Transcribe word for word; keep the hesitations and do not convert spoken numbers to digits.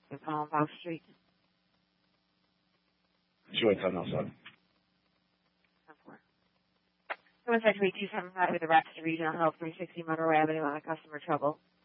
in Palmbach Street. Sure, ten oh seven. Someone said to me two seven five with the Rochester Regional Health three sixty Monroe Avenue on a customer trouble.